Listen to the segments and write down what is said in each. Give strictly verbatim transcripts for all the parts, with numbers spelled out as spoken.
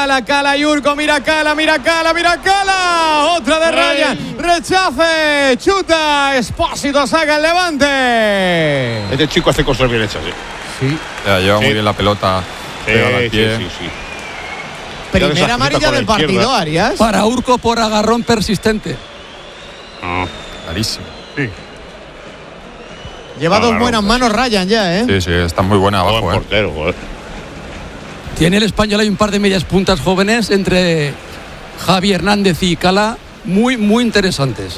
Cala, Cala y Urco, mira Cala, mira Cala, mira Cala. Otra de Ryan, rechace, chuta, Espósito saca el Levante. Este chico hace cosas bien hechas, ¿eh? Sí. Ya, lleva sí. muy bien la pelota. Sí, al sí, pie. sí, sí. Primera amarilla del partido, Arias. Para Urco por agarrón persistente. No. Clarísimo. Sí. Lleva no, dos no, buenas no, manos Ryan ya, ¿eh? Sí, sí, está muy buena abajo. Buen ¿eh? portero, joder. Tiene el Español, hay un par de medias puntas jóvenes entre Javi Hernández y Cala, muy, muy interesantes.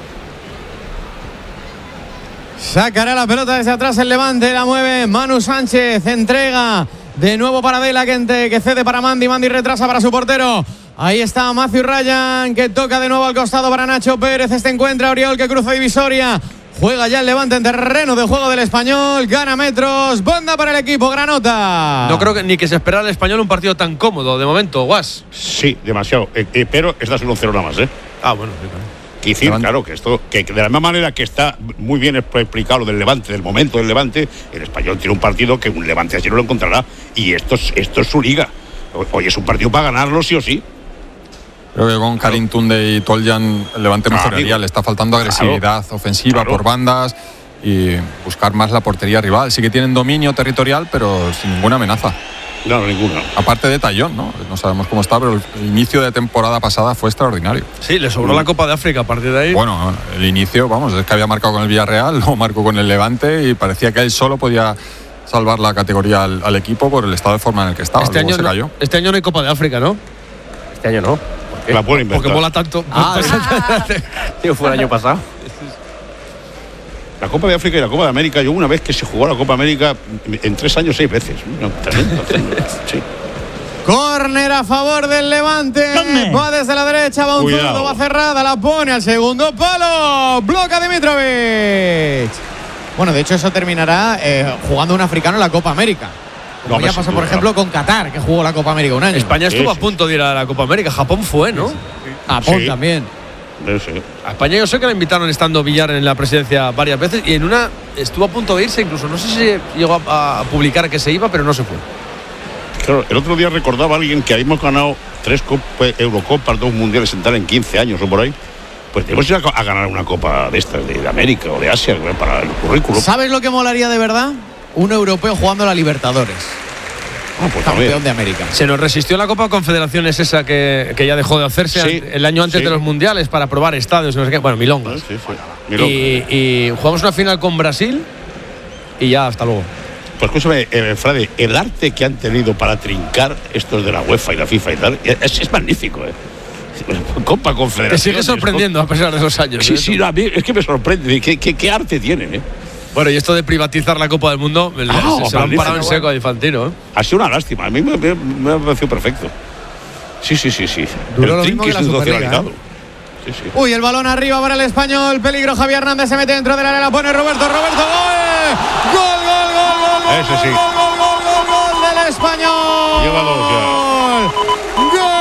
Sacará la pelota desde atrás el Levante, la mueve Manu Sánchez, entrega de nuevo para De La Gente, que cede para Mandy, Mandy retrasa para su portero. Ahí está Matthew Ryan, que toca de nuevo al costado para Nacho Pérez. Este encuentra Oriol, que cruza divisoria. Juega ya el Levante en terreno de juego del Español. Gana metros. Banda para el equipo, Granota. No creo que ni que se esperara el Español un partido tan cómodo de momento, Guas. Sí, demasiado. Eh, eh, pero esta es un cero nada más, ¿eh? Ah, bueno, sí, claro. Quiero decir, claro, que esto, que de la misma manera que está muy bien explicado lo del Levante, del momento del Levante, el Español tiene un partido que un Levante así no lo encontrará. Y esto es, esto es su liga. Hoy es un partido para ganarlo sí o sí. Creo que con Karim Tunde y Toljan el Levante Claro, mejoraría. Le está faltando agresividad claro, ofensiva claro. por bandas y buscar más la portería rival. Sí que tienen dominio territorial, pero sin ninguna amenaza. No, no, ninguna. Aparte de Tallón, ¿no? No sabemos cómo está, pero el inicio de temporada pasada fue extraordinario. Sí, le sobró la Copa de África a partir de ahí. Bueno, el inicio, vamos, es que había marcado con el Villarreal, luego marcó con el Levante y parecía que él solo podía salvar la categoría al, al equipo por el estado de forma en el que estaba. este, Luego año se no, cayó. este año no hay Copa de África, ¿no? Este año no. La pueden inventar. Porque mola tanto. Ah, tío, fue el año pasado. La Copa de África y la Copa de América, yo una vez que se jugó la Copa de América, en tres años, seis veces. No, tremendo, tremendo. Sí. Córner a favor del Levante. ¿Dónde? Va desde la derecha, va un Cuidado. zurdo, va cerrada, la pone al segundo palo. Bloca Dimitrovic. Bueno, de hecho eso terminará eh, jugando un africano en la Copa América. Como No, ya pues, pasó, sin por duda. ejemplo, con Qatar, que jugó la Copa América un año. España estuvo Sí, a punto de ir a la Copa América. Japón fue, ¿no? Japón Sí. también. No sé. A España yo sé que la invitaron estando Villar en la presidencia varias veces y en una estuvo a punto de irse, incluso no sé si llegó a, a publicar que se iba, pero no se fue. Claro, el otro día recordaba a alguien que habíamos ganado tres Copa, Eurocopas, dos mundiales en tal en quince años o por ahí. Pues tenemos que ir a, a ganar una Copa de estas, de, de América o de Asia, para el currículum. ¿Sabes lo que molaría de verdad? Un europeo jugando la Libertadores. Ah, pues Campeón también. de América. Se nos resistió la Copa Confederaciones esa que, que ya dejó de hacerse Sí, el año antes sí. de los mundiales para probar estadios, no sé qué. Bueno, milongas. Sí, sí. Milongas. Y, y jugamos una final con Brasil y ya, hasta luego. Pues escúchame, eh, Frade, el arte que han tenido para trincar estos de la UEFA y la FIFA y tal, es, es magnífico, ¿eh? Copa Confederación. Te sigue sorprendiendo a pesar de los años. Sí, ¿eh? sí, no, a mí es que me sorprende. ¿Qué, qué, qué arte tienen, eh? Bueno, y esto de privatizar la Copa del Mundo, se, se lo han magnífico, parado en seco a Infantino, ¿eh? Ha sido una lástima. A mí me, me, me ha parecido perfecto. Sí, sí, sí, sí. Duró el lo mismo trinque que la Superliga, institucionalizado. Sí, sí. Uy, el balón arriba para el Español. Peligro, Javier Hernández se mete dentro del área, la pone Roberto. Roberto, gol. Gol, gol, gol, gol, gol. Ese sí. Gol, gol, gol, gol, gol del Español. Lleva dos ya. Gol.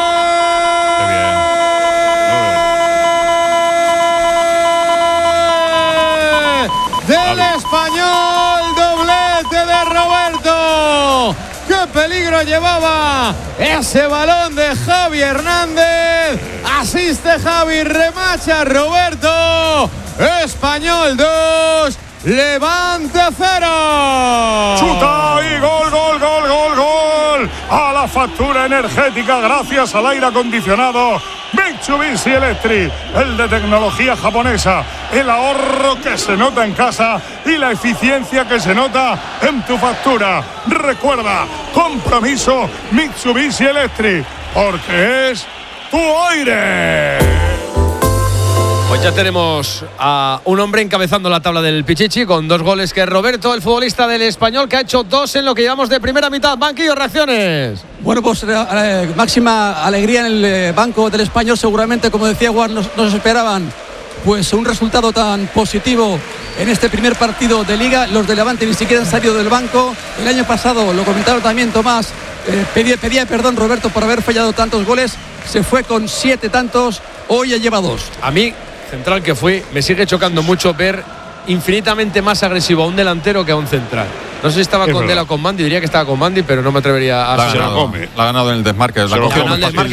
Del Español, doblete de Roberto. ¡Qué peligro llevaba ese balón de Javi Hernández! Asiste Javi, remacha Roberto. Español dos, Levante cero. Chuta y gol, gol, gol, gol, gol. A la factura energética gracias al aire acondicionado Mitsubishi Electric, el de tecnología japonesa, el ahorro que se nota en casa y la eficiencia que se nota en tu factura. Recuerda, compromiso Mitsubishi Electric, porque es tu aire. Pues ya tenemos a un hombre encabezando la tabla del Pichichi con dos goles, que es Roberto, el futbolista del Español, que ha hecho dos en lo que llevamos de primera mitad. Banquillo, reacciones. Bueno, pues eh, máxima alegría en el eh, banco del Español. Seguramente, como decía Guar, nos, nos esperaban pues un resultado tan positivo en este primer partido de Liga. Los de Levante ni siquiera han salido del banco. El año pasado, lo comentaron también Tomás, eh, pedía, pedía perdón Roberto por haber fallado tantos goles. Se fue con siete tantos, hoy ya lleva dos. A mí, central que fui, me sigue chocando mucho ver infinitamente más agresivo a un delantero que a un central. No sé si estaba Es con verdad. Dela o con Mandy, diría que estaba con Mandy, pero no me atrevería a La ha asegurar. ganado, la ha ganado en el desmarque. La Se lo cogió come. muy fácil.